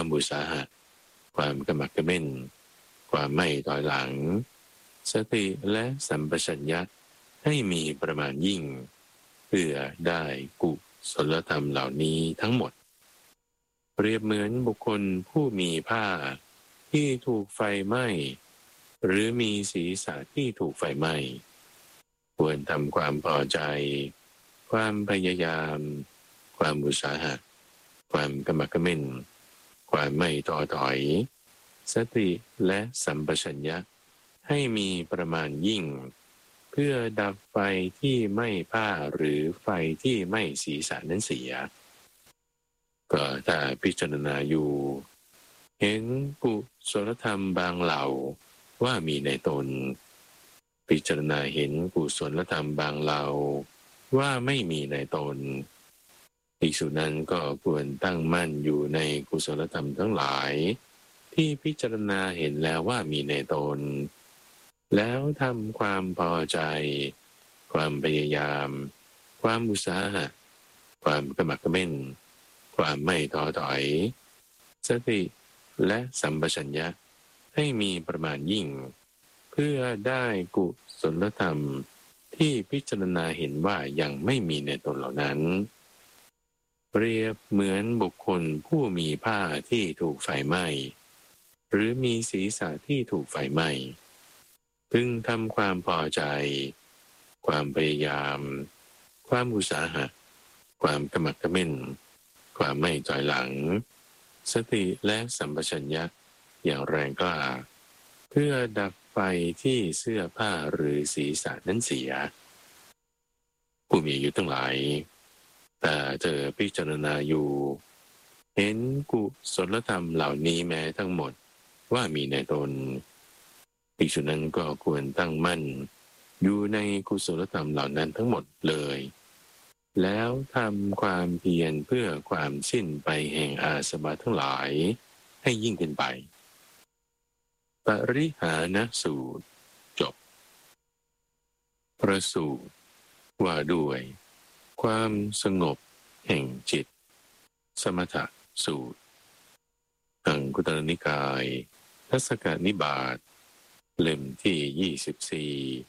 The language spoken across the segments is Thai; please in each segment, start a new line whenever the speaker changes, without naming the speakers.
ความอุตสาหะความกระหมักกระเม่นความไม่ถอยหลังสติและสัมปชัญญะให้มีประมาณยิ่งเพื่อได้กุศลธรรมเหล่านี้ทั้งหมดเปรียบเหมือนบุคคลผู้มีผ้าที่ถูกไฟไหม้หรือมีศีรษะที่ถูกไฟไหม้ควรทำความพอใจความพยายามความอุตสาหะความกระหมักกระเม่นความไม่ท้อถอยสติและสัมปชัญญะให้มีประมาณยิ่งเพื่อดับไฟที่ไหม้ผ้าหรือไฟที่ไหม้ศีรษะนั้นเสียก็ถ้าพิจารณาอยู่เห็นกุศลธรรมบางเหล่าว่ามีในตนพิจารณาเห็นกุศลธรรมบางเหล่าว่าไม่มีในตนภิกษุนั้นก็ควรตั้งมั่นอยู่ในกุศลธรรมทั้งหลายที่พิจารณาเห็นแล้วว่ามีในตนแล้วทำความพอใจความพยายามความอุตสาหะความกระหมักกระเม่นความไม่ท้อถอยสติและสัมปชัญญะให้มีประมาณยิ่งเพื่อได้กุศลธรรมที่พิจารณาเห็นว่ายังไม่มีในตนเหล่านั้นเปรียบเหมือนบุคคลผู้มีผ้าที่ถูกไฟไหม้หรือมีศีรษะที่ถูกไฟไหม้พึงทำความพอใจความพยายามความอุตสาหะความกระหมักกระเม่นความไม่ถอยหลังสติและสัมปชัญญะอย่างแรงกล้าเพื่อดับไฟที่เสื้อผ้าหรือศีรษะนั้นเสียผู้มีอายุทั้งหลายแต่เธอพิจารณาอยู่เห็นกุศลธรรมเหล่านี้แม้ทั้งหมดว่ามีในตนภิกษุนั้นก็ควรตั้งมั่นอยู่ในกุศลธรรมเหล่านั้นทั้งหมดเลยแล้วทำความเพียรเพื่อความสิ้นไปแห่งอาสวะทั้งหลายให้ยิ่งขึ้นไปปริหานสูตรจบประสูตรว่าด้วยความสงบแห่งจิตสมถสูตรอังคุตรนิกายทัสกนิบาตเล่มที่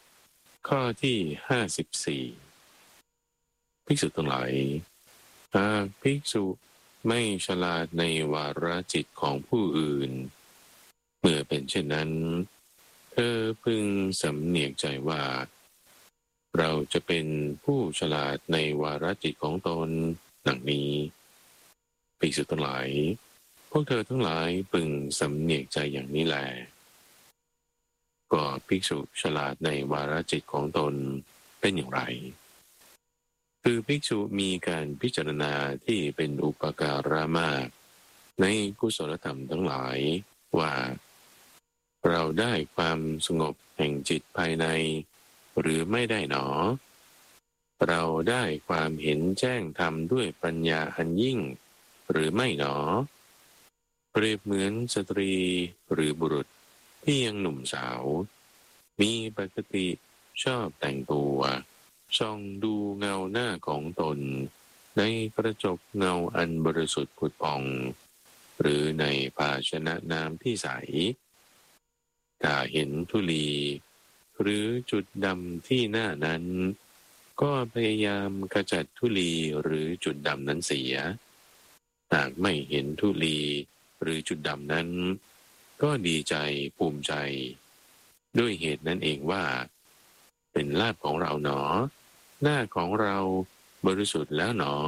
24ข้อที่54ภิกษุทั้งหลายหากภิกษุไม่ฉลาดในวาระจิตของผู้อื่นเมื่อเป็นเช่นนั้นเธอพึงสำเนียกใจว่าเราจะเป็นผู้ฉลาดในวาระจิตของตนดังนี้ภิกษุทั้งหลายพวกเธอทั้งหลายพึงสำเนียกใจอย่างนี้แลก็ภิกษุฉลาดในวาระจิตของตนเป็นอย่างไรคือภิกษุมีการพิจารณาที่เป็นอุปการะมากในกุศลธรรมทั้งหลายว่าเราได้ความสงบแห่งจิตภายในหรือไม่ได้หนอเราได้ความเห็นแจ้งธรรมด้วยปัญญาอันยิ่งหรือไม่หนอเปรียบเหมือนสตรีหรือบุรุษที่ยังหนุ่มสาวมีปกติชอบแต่งตัวส่องดูเงาหน้าของตนในกระจกเงาอันบริสุทธิ์ผุดผ่องหรือในภาชนะน้ำที่ใสถ้าเห็นธุลีหรือจุดดำที่หน้านั้นก็พยายามขจัดธุลีหรือจุดดำนั้นเสียหากไม่เห็นธุลีหรือจุดดำนั้นก็ดีใจภูมิใจด้วยเหตุนั้นเองว่าเป็นลาภของเราหนอหน้าของเราบริสุทธิ์แล้วหนอ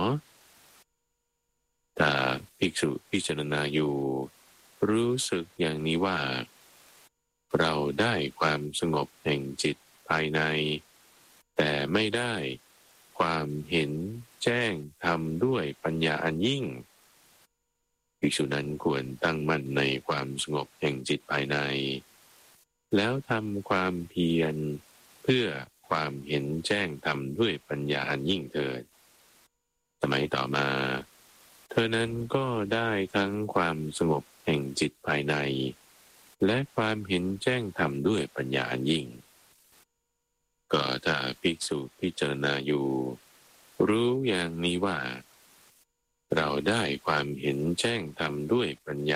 ถ้าภิกษุพิจารณาอยู่รู้สึกอย่างนี้ว่าเราได้ความสงบแห่งจิตภายในแต่ไม่ได้ความเห็นแจ้งธรรมด้วยปัญญาอันยิ่งภิกษุนั้นควรตั้งมั่นในความสงบแห่งจิตภายในแล้วทำความเพียรเพื่อความเห็นแจ้งธรรมด้วยปัญญาอันยิ่งเถิดสมัยต่อมาเธอนั้นก็ได้ทั้งความสงบแห่งจิตภายในและความเห็นแจ้งธรรมด้วยปัญญาอันยิ่งก็ถ้าภิกษุพิจารณาอยู่รู้อย่างนี้ว่าเราได้ความเห็นแจ้งธรรมด้วยปัญญา